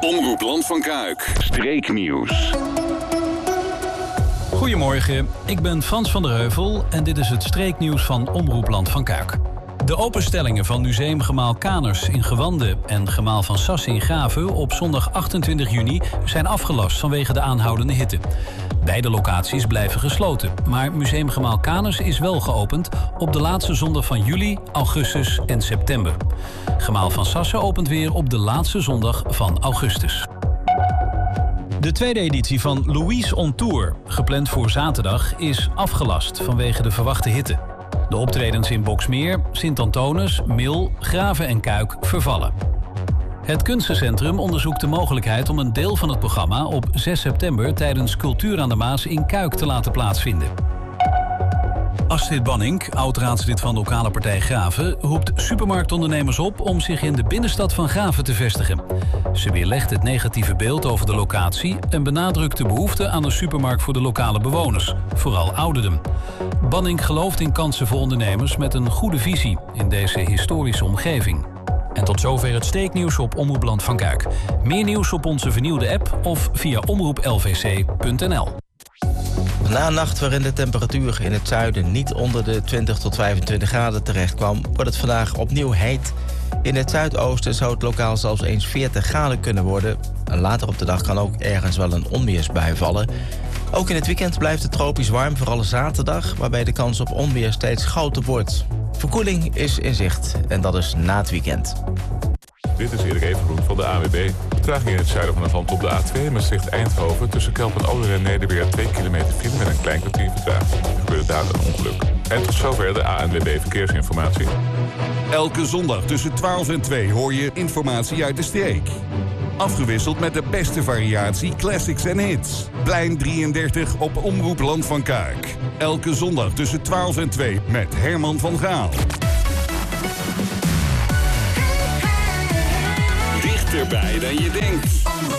Omroep Land van Kuik. Streeknieuws. Goedemorgen, ik ben Frans van der Heuvel en dit is het streeknieuws van Omroep Land van Kuik. De openstellingen van Museum Gemaal Kaners in Gewande en Gemaal van Sassen in Graven op zondag 28 juni zijn afgelast vanwege de aanhoudende hitte. Beide locaties blijven gesloten, maar Museum Gemaal Kaners is wel geopend op de laatste zondag van juli, augustus en september. Gemaal van Sassen opent weer op de laatste zondag van augustus. De tweede editie van Louise on Tour, gepland voor zaterdag, is afgelast vanwege de verwachte hitte. De optredens in Boxmeer, Sint-Antonis, Mil, Graven en Kuik vervallen. Het Kunstencentrum onderzoekt de mogelijkheid om een deel van het programma op 6 september tijdens Cultuur aan de Maas in Kuik te laten plaatsvinden. Astrid Banning, oud-raadslid van lokale partij Graven, roept supermarktondernemers op om zich in de binnenstad van Graven te vestigen. Ze weerlegt het negatieve beeld over de locatie en benadrukt de behoefte aan een supermarkt voor de lokale bewoners, vooral ouderen. Banning gelooft in kansen voor ondernemers met een goede visie in deze historische omgeving. En tot zover het steeknieuws op Omroep Land van Kuik. Meer nieuws op onze vernieuwde app of via omroeplvc.nl. Na een nacht waarin de temperatuur in het zuiden niet onder de 20 tot 25 graden terechtkwam, wordt het vandaag opnieuw heet. In het zuidoosten zou het lokaal zelfs eens 40 graden kunnen worden. En later op de dag kan ook ergens wel een onweersbui vallen. Ook in het weekend blijft het tropisch warm, vooral zaterdag, waarbij de kans op onweer steeds groter wordt. Verkoeling is in zicht en dat is na het weekend. Dit is Erik Evengroen van de ANWB. Vertraging in het zuiden van het land op de A2 Maastricht-Eindhoven. Tussen Kelp en Ouder en Nederweer 2 kilometer file met een klein kwartier vertraging. Er gebeurde daar een ongeluk. En tot zover de ANWB Verkeersinformatie. Elke zondag tussen 12 en 2 hoor je informatie uit de streek. Afgewisseld met de beste variatie classics en hits. Plein 33 op Omroep Land van Kuik. Elke zondag tussen 12 en 2 met Herman van Gaal. Dichterbij dan je denkt.